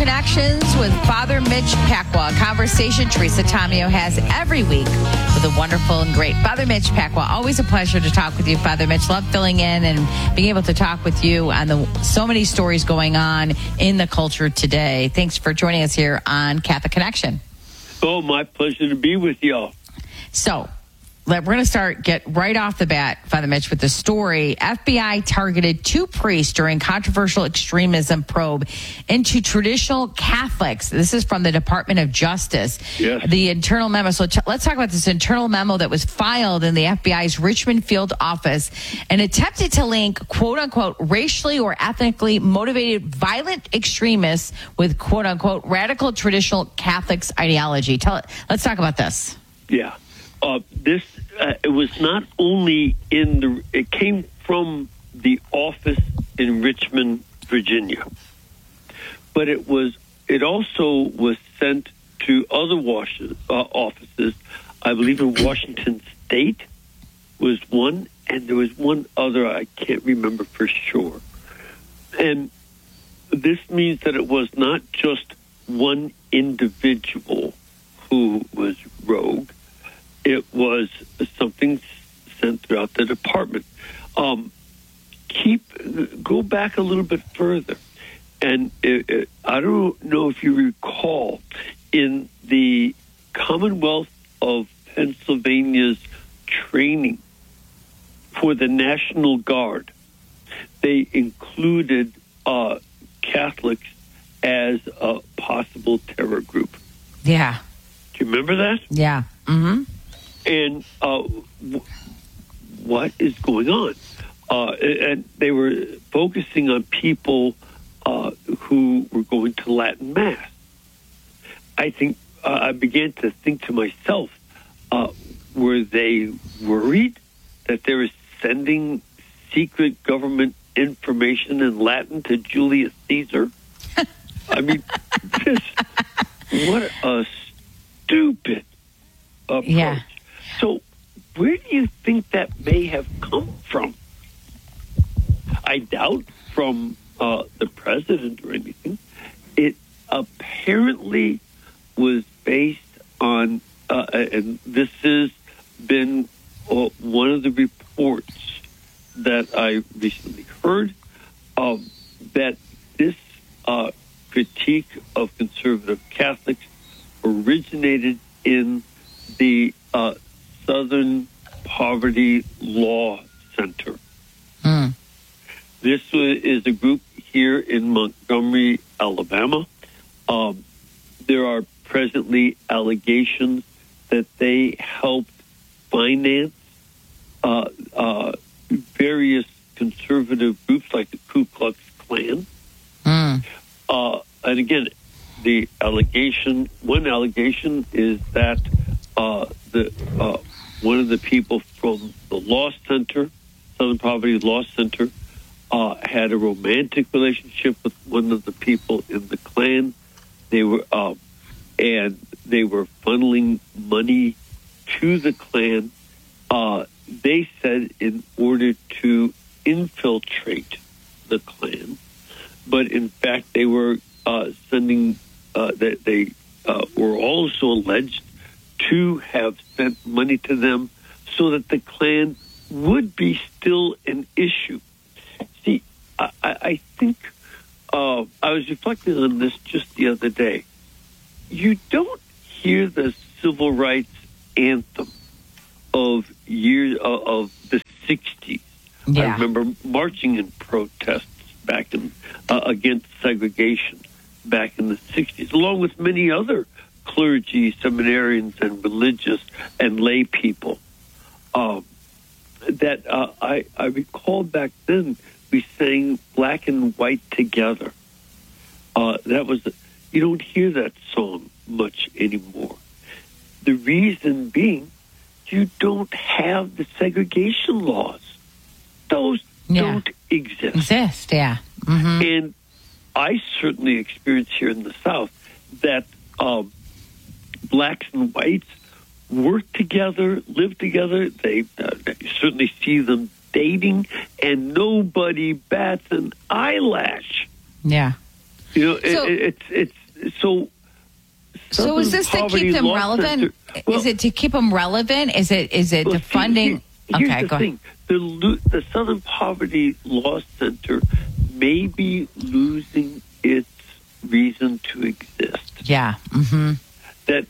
Connections with Father Mitch Pacwa, a conversation Teresa Tomeo has every week with a wonderful and great Father Mitch Pacwa. Always a pleasure to talk with you, Father Mitch. Love filling in and being able to talk with you on so many stories going on in the culture today. Thanks for joining us here on Catholic Connection. Oh, my pleasure to be with y'all. So, we're going to get right off the bat, Father Mitch, with the story. FBI targeted 2 priests during controversial extremism probe into traditional Catholics. This is from the Department of Justice. Yes. The internal memo. So let's talk about this internal memo that was filed in the FBI's Richmond field office and attempted to link, quote unquote, racially or ethnically motivated violent extremists with, quote unquote, radical traditional Catholics ideology. Let's talk about this. Yeah. It was not only it came from the office in Richmond, Virginia, but it also was sent to other offices. I believe in Washington State was one, and there was one other I can't remember for sure. And this means that it was not just one individual who was rogue. It was something sent throughout the department. Go back a little bit further, and I don't know if you recall, in the Commonwealth of Pennsylvania's training for the National Guard, they included Catholics as a possible terror group. Yeah. Do you remember that? Yeah. Mm-hmm. And what is going on? And they were focusing on people who were going to Latin Mass. I think I began to think to myself, were they worried that they were sending secret government information in Latin to Julius Caesar? I mean, what a stupid approach. Yeah. So where do you think that may have come from? I doubt from the president or anything. It apparently was based on, and this has been one of the reports that I recently heard, that this critique of conservative Catholics originated in the Southern Poverty Law Center. This is a group here in Montgomery, Alabama. There are presently allegations that they helped finance various conservative groups like the Ku Klux Klan. And again, one allegation is that one of the people from the Law Center, Southern Poverty Law Center, had a romantic relationship with one of the people in the Klan. They were funneling money to the Klan. They said in order to infiltrate the Klan, but in fact they were sending. They were also alleged to have sent money to them so that the Klan would be still an issue. See, I think I was reflecting on this just the other day. You don't hear the civil rights anthem of the 60s. Yeah. I remember marching in protests back in against segregation back in the 60s, along with many other clergy, seminarians, and religious and lay people. That I recall back then we sang "Black and White Together." That was you don't hear that song much anymore. The reason being, you don't have the segregation laws; those don't exist. Yeah. Mm-hmm. And I certainly experienced here in the South that blacks and whites work together, live together. They certainly see them dating, and nobody bats an eyelash. Yeah. You know, it's so. So is this to keep them relevant? Is it to keep them relevant? Is it the funding? Here's the thing. The Southern Poverty Law Center may be losing its reason to exist. Yeah. Mm-hmm. That,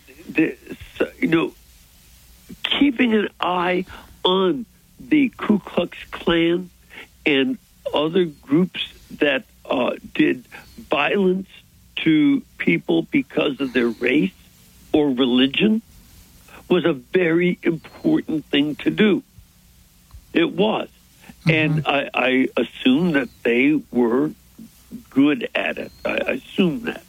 keeping an eye on the Ku Klux Klan and other groups that did violence to people because of their race or religion was a very important thing to do. It was. And I assume that they were good at it. I assume that.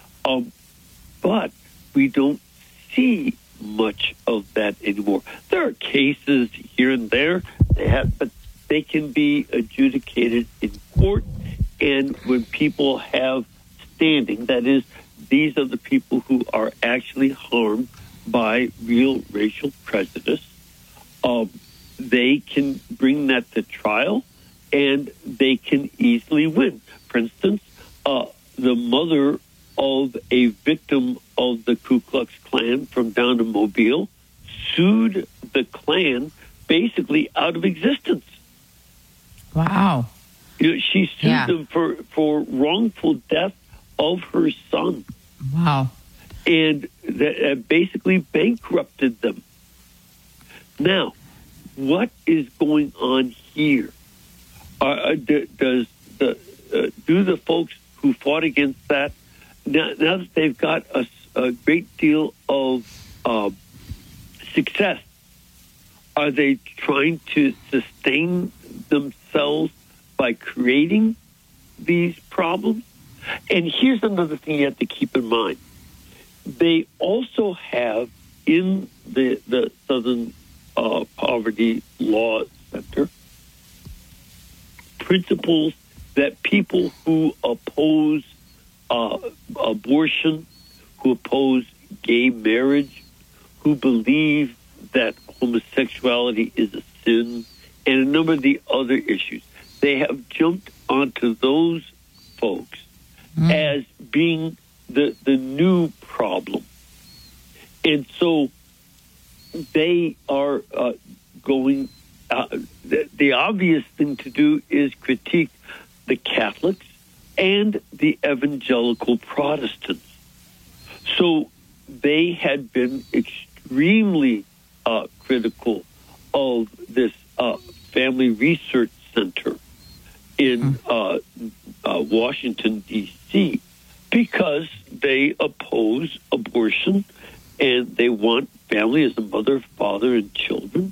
But we don't see much of that anymore. There are cases here and there, but they can be adjudicated in court. And when people have standing, that is, these are the people who are actually harmed by real racial prejudice, they can bring that to trial and they can easily win. For instance, the mother of a victim of the Ku Klux Klan from down in Mobile sued the Klan basically out of existence. Wow. She sued them for wrongful death of her son. Wow. And that basically bankrupted them. Now, what is going on here? Do the folks who fought against that, now that they've got a great deal of success, are they trying to sustain themselves by creating these problems? And here's another thing you have to keep in mind. They also have in the Southern Poverty Law Center principles that people who oppose abortion, who oppose gay marriage, who believe that homosexuality is a sin, and a number of the other issues, they have jumped onto those folks as being the new problem. And so they are going, the obvious thing to do is critique the Catholics and the evangelical Protestants. So they had been extremely critical of this Family Research Center in Washington, D.C., because they oppose abortion and they want family as a mother, father, and children,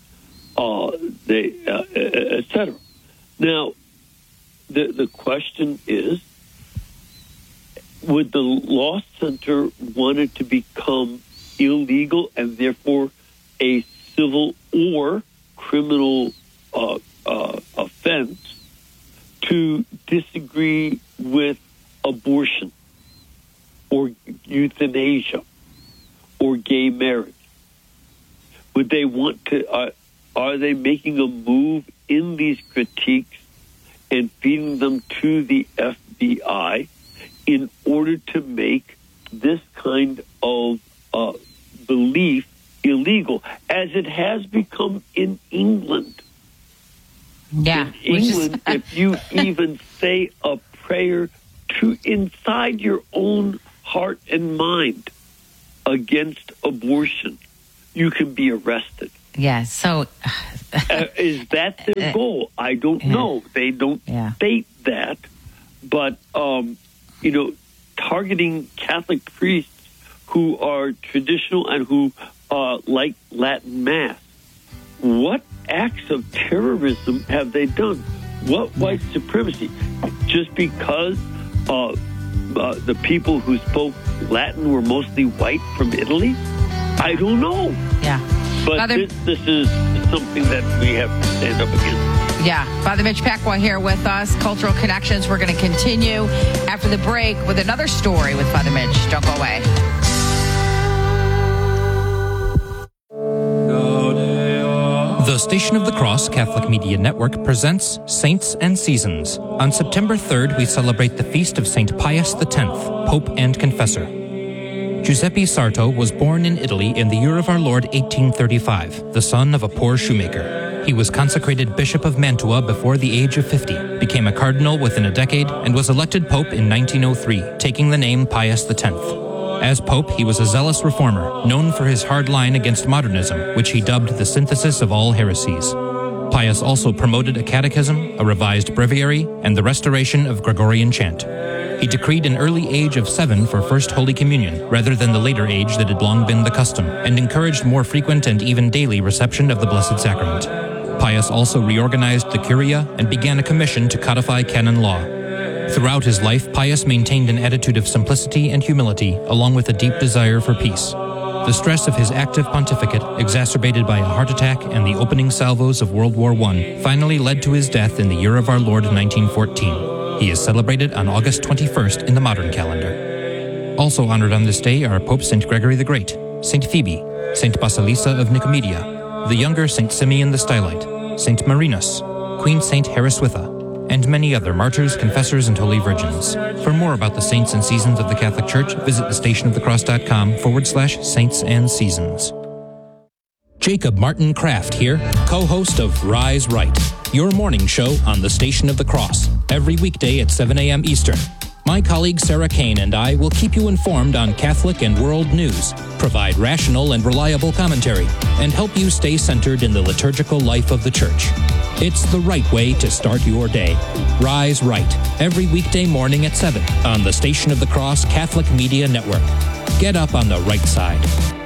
etc. Now, the question is, would the law center want it to become illegal and therefore a civil or criminal offense to disagree with abortion or euthanasia or gay marriage? Would they want to, are they making a move in these critiques and feeding them to the FBI in order to make this kind of belief illegal, as it has become in England? Yeah. In England, if you even say a prayer to inside your own heart and mind against abortion, you can be arrested. Yeah, so... is that their goal? I don't know. They don't state that. But, targeting Catholic priests who are traditional and who like Latin Mass, what acts of terrorism have they done? What white supremacy? Just because the people who spoke Latin were mostly white from Italy? I don't know. Yeah. But Father, this is something that we have to stand up against. Yeah. Father Mitch Pacwa here with us. Cultural Connections. We're going to continue after the break with another story with Father Mitch. Don't go away. The Station of the Cross Catholic Media Network presents Saints and Seasons. On September 3rd, we celebrate the feast of St. Pius X, Pope and Confessor. Giuseppe Sarto was born in Italy in the year of our Lord 1835, the son of a poor shoemaker. He was consecrated Bishop of Mantua before the age of 50, became a cardinal within a decade, and was elected Pope in 1903, taking the name Pius X. As Pope, he was a zealous reformer, known for his hard line against modernism, which he dubbed the synthesis of all heresies. Pius also promoted a catechism, a revised breviary, and the restoration of Gregorian chant. He decreed an early age of 7 for First Holy Communion, rather than the later age that had long been the custom, and encouraged more frequent and even daily reception of the Blessed Sacrament. Pius also reorganized the Curia and began a commission to codify canon law. Throughout his life, Pius maintained an attitude of simplicity and humility, along with a deep desire for peace. The stress of his active pontificate, exacerbated by a heart attack and the opening salvos of World War I, finally led to his death in the year of our Lord 1914. He is celebrated on August 21st in the modern calendar. Also honored on this day are Pope St. Gregory the Great, St. Phoebe, St. Basilissa of Nicomedia, the younger St. Simeon the Stylite, St. Marinus, Queen St. Harriswitha, and many other martyrs, confessors, and holy virgins. For more about the saints and seasons of the Catholic Church, visit thestationofthecross.com/saints and seasons. Jacob Martin Kraft here, co-host of Rise Right, your morning show on the Station of the Cross, every weekday at 7 a.m. Eastern. My colleague Sarah Kane and I will keep you informed on Catholic and world news, provide rational and reliable commentary, and help you stay centered in the liturgical life of the Church. It's the right way to start your day. Rise Right, every weekday morning at 7 on the Station of the Cross Catholic Media Network. Get up on the right side.